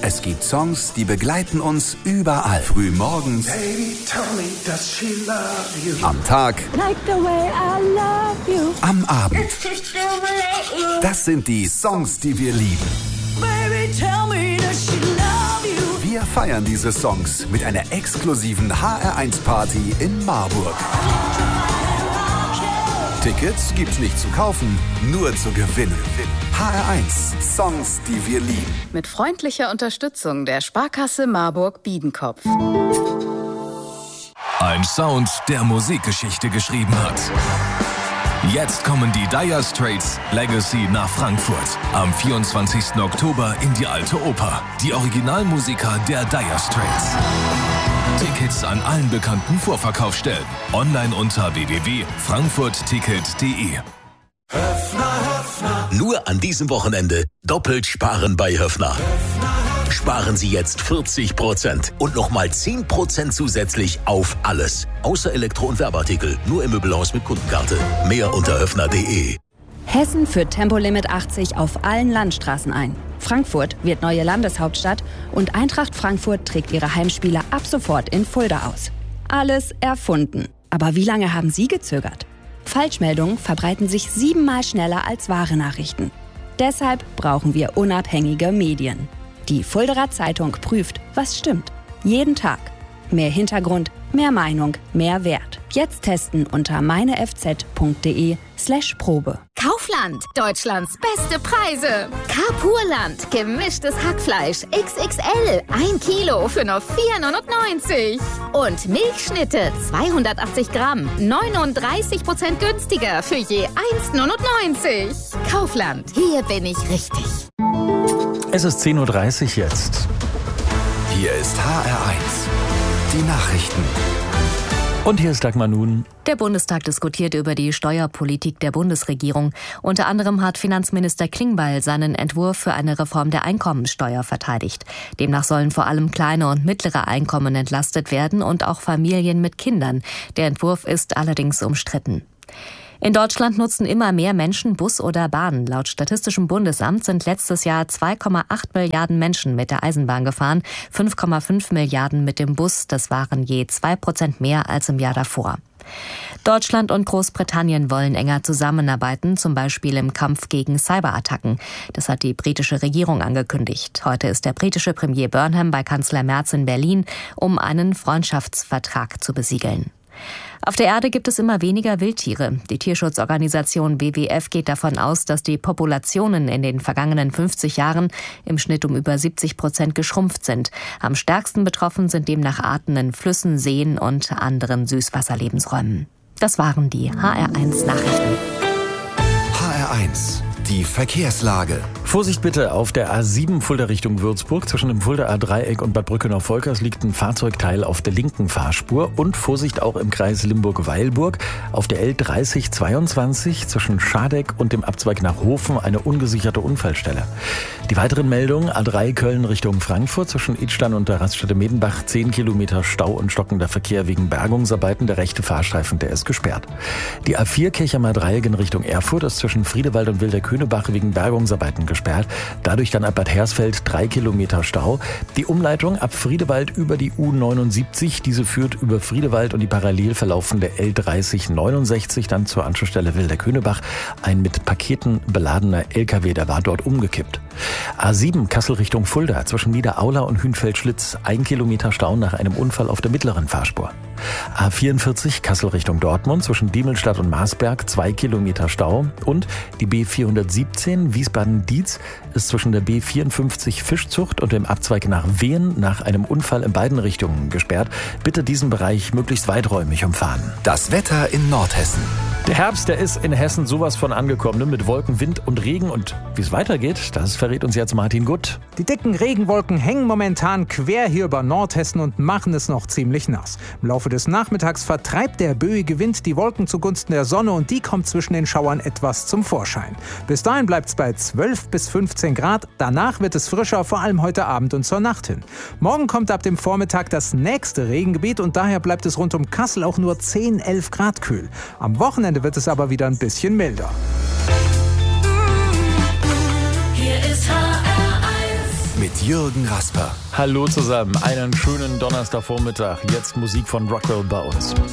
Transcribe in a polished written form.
Es gibt Songs, die begleiten uns überall. Frühmorgens, Baby, tell me, does she love you? am Tag, Like the way I love you. am Abend. Das sind die Songs, die wir lieben. Baby, tell me, does she love you? Wir feiern diese Songs mit einer exklusiven HR1-Party in Marburg. Tickets gibt's nicht zu kaufen, nur zu gewinnen. HR1 Songs, die wir lieben. Mit freundlicher Unterstützung der Sparkasse Marburg-Biedenkopf. Ein Sound, der Musikgeschichte geschrieben hat. Jetzt kommen die Dire Straits Legacy nach Frankfurt. Am 24. Oktober in die Alte Oper. Die Originalmusiker der Dire Straits. Tickets an allen bekannten Vorverkaufsstellen. Online unter www.frankfurtticket.de. Nur an diesem Wochenende doppelt sparen bei Höffner. Sparen Sie jetzt 40% und nochmal 10% zusätzlich auf alles. Außer Elektro- und Werbeartikel. Nur im Möbelhaus mit Kundenkarte. Mehr unter höffner.de. Hessen führt Tempolimit 80 auf allen Landstraßen ein. Frankfurt wird neue Landeshauptstadt und Eintracht Frankfurt trägt ihre Heimspiele ab sofort in Fulda aus. Alles erfunden. Aber wie lange haben Sie gezögert? Falschmeldungen verbreiten sich 7-mal schneller als wahre Nachrichten. Deshalb brauchen wir unabhängige Medien. Die Fuldaer Zeitung prüft, was stimmt. Jeden Tag. Mehr Hintergrund, mehr Meinung, mehr Wert. Jetzt testen unter meinefz.de/Probe. Kaufland, Deutschlands beste Preise. Carpurland, gemischtes Hackfleisch XXL, 1 Kilo für nur 4,99 €. Und Milchschnitte, 280 Gramm, 39% günstiger für je 1,99 €. Kaufland, hier bin ich richtig. Es ist 10:30 Uhr jetzt. Hier ist HR1. Die Nachrichten. Und hier ist Dagmar Nun. Der Bundestag diskutiert über die Steuerpolitik der Bundesregierung. Unter anderem hat Finanzminister Klingbeil seinen Entwurf für eine Reform der Einkommensteuer verteidigt. Demnach sollen vor allem kleine und mittlere Einkommen entlastet werden und auch Familien mit Kindern. Der Entwurf ist allerdings umstritten. In Deutschland nutzen immer mehr Menschen Bus oder Bahn. Laut Statistischem Bundesamt sind letztes Jahr 2,8 Milliarden Menschen mit der Eisenbahn gefahren, 5,5 Milliarden mit dem Bus. Das waren je 2% mehr als im Jahr davor. Deutschland und Großbritannien wollen enger zusammenarbeiten, zum Beispiel im Kampf gegen Cyberattacken. Das hat die britische Regierung angekündigt. Heute ist der britische Premier Burnham bei Kanzler Merz in Berlin, um einen Freundschaftsvertrag zu besiegeln. Auf der Erde gibt es immer weniger Wildtiere. Die Tierschutzorganisation WWF geht davon aus, dass die Populationen in den vergangenen 50 Jahren im Schnitt um über 70% geschrumpft sind. Am stärksten betroffen sind demnach Arten in Flüssen, Seen und anderen Süßwasserlebensräumen. Das waren die HR1 Nachrichten. HR1. Die Verkehrslage. Vorsicht bitte auf der A7 Fulda Richtung Würzburg. Zwischen dem Fuldaer Dreieck und Bad Brückenau-Volkers liegt ein Fahrzeugteil auf der linken Fahrspur. Und Vorsicht auch im Kreis Limburg-Weilburg. Auf der L3022 zwischen Schadeck und dem Abzweig nach Hofen eine ungesicherte Unfallstelle. Die weiteren Meldungen: A3 Köln Richtung Frankfurt zwischen Idstein und der Raststätte Medenbach 10 Kilometer Stau und stockender Verkehr wegen Bergungsarbeiten. Der rechte Fahrstreifen, der ist gesperrt. Die A4 Kirchheimer Dreieck in Richtung Erfurt ist zwischen Friedewald und Wilderkönebach wegen Bergungsarbeiten gesperrt. Dadurch dann ab Bad Hersfeld 3 Kilometer Stau. Die Umleitung ab Friedewald über die U79. Diese führt über Friedewald und die parallel verlaufende L3069 dann zur Anschlussstelle Wilderkönebach. Ein mit Paketen beladener LKW, der war dort umgekippt. A7 Kassel Richtung Fulda zwischen Niederaula und Hünfeld-Schlitz 1 Kilometer Stau nach einem Unfall auf der mittleren Fahrspur. A44 Kassel Richtung Dortmund zwischen Diemelstadt und Marsberg 2 Kilometer Stau. Und die B417 Wiesbaden-Dietz ist zwischen der B54 Fischzucht und dem Abzweig nach Wehen nach einem Unfall in beiden Richtungen gesperrt. Bitte diesen Bereich möglichst weiträumig umfahren. Das Wetter in Nordhessen. Der Herbst, der ist in Hessen sowas von angekommen, mit Wolken, Wind und Regen. Und wie es weitergeht, das verrät uns jetzt Martin Gutt. Die dicken Regenwolken hängen momentan quer hier über Nordhessen und machen es noch ziemlich nass. Im Laufe des Nachmittags vertreibt der böige Wind die Wolken zugunsten der Sonne und die kommt zwischen den Schauern etwas zum Vorschein. Bis dahin bleibt es bei 12 bis 15 Grad. Danach wird es frischer, vor allem heute Abend und zur Nacht hin. Morgen kommt ab dem Vormittag das nächste Regengebiet und daher bleibt es rund um Kassel auch nur 10, 11 Grad kühl. Am Wochenende wird es aber wieder ein bisschen milder. Hier ist HR1. Mit Jürgen Rasper. Hallo zusammen, einen schönen Donnerstagvormittag. Jetzt Musik von Rockwell Bones.